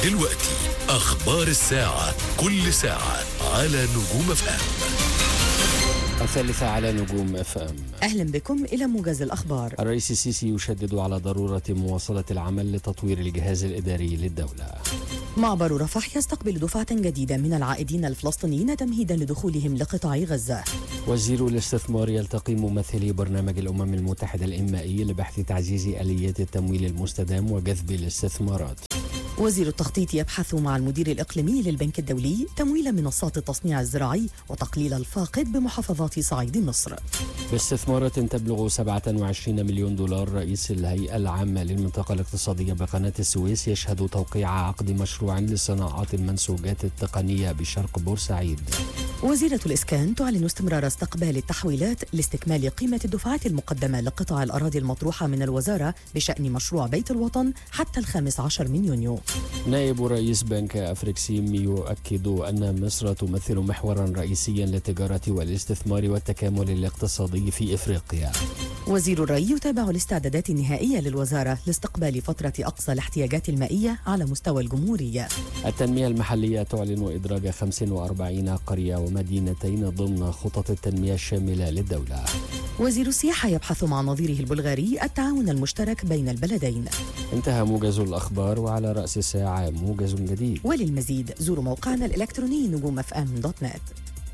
دلوقتي أخبار الساعة، كل ساعة على نجوم اف ام. الثالثة على نجوم اف ام. أهلا بكم إلى موجز الأخبار. الرئيس السيسي يشدد على ضرورة مواصلة العمل لتطوير الجهاز الإداري للدولة. معبر رفح يستقبل دفعة جديدة من العائدين الفلسطينيين تمهيدا لدخولهم لقطاع غزة. وزير الاستثمار يلتقي ممثلي برنامج الأمم المتحدة الإنمائي لبحث تعزيز آليات التمويل المستدام وجذب الاستثمارات. وزير التخطيط يبحث مع المدير الإقليمي للبنك الدولي تمويل منصات التصنيع الزراعي وتقليل الفاقد بمحافظات صعيد مصر. باستثمارات تبلغ 27 مليون دولار، رئيس الهيئة العامة للمنطقة الاقتصادية بقناة السويس يشهد توقيع عقد مشروع لصناعات المنسوجات التقنية بشرق بورسعيد. وزيرة الإسكان تعلن استمرار استقبال التحويلات لاستكمال قيمة الدفعات المقدمة لقطاع الأراضي المطروحة من الوزارة بشأن مشروع بيت الوطن حتى 15 من يونيو. نائب رئيس بنك أفريكسيم يؤكد أن مصر تمثل محورا رئيسيا للتجارة والاستثمار والتكامل الاقتصادي في إفريقيا. وزير الري يتابع الاستعدادات النهائية للوزارة لاستقبال فترة أقصى الاحتياجات المائية على مستوى الجمهورية. التنمية المحلية تعلن إدراج 45 قرية ومدينتين ضمن خطط التنمية الشاملة للدولة. وزير السياحة يبحث مع نظيره البلغاري التعاون المشترك بين البلدين. انتهى موجز الأخبار، وعلى رأس الساعة موجز جديد. وللمزيد زوروا موقعنا الإلكتروني نجومfm.net.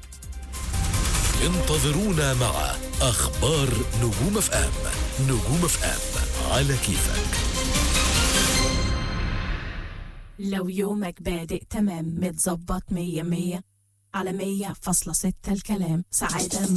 انتظرونا مع أخبار نجوم اف ام. نجوم اف ام على كيفك. لو يومك بادئ تمام متظبط 100 على 100.6 الكلام سعادة